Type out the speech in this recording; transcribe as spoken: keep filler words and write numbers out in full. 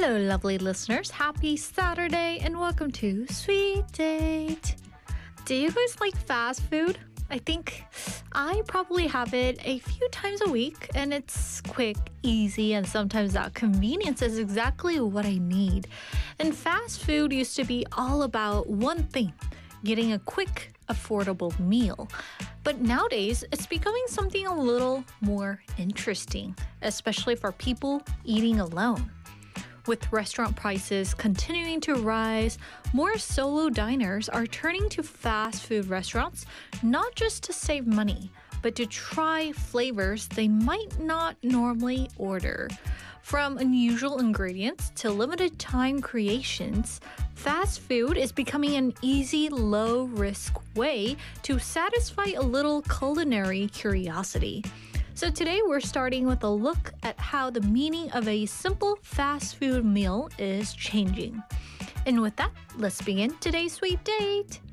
Hello, lovely listeners. Happy Saturday and welcome to Sweet Date. Do you guys like fast food? I think I probably have it a few times a week, and it's quick, easy, and sometimes that convenience is exactly what I need. And fast food used to be all about one thing: getting a quick, affordable meal. But nowadays, it's becoming something a little more interesting, especially for people eating alone. With restaurant prices continuing to rise, more solo diners are turning to fast food restaurants not just to save money, but to try flavors they might not normally order. From unusual ingredients to limited time creations, fast food is becoming an easy, low-risk way to satisfy a little culinary curiosity. So today we're starting with a look at how the meaning of a simple fast food meal is changing. And with that, let's begin today's sweet date.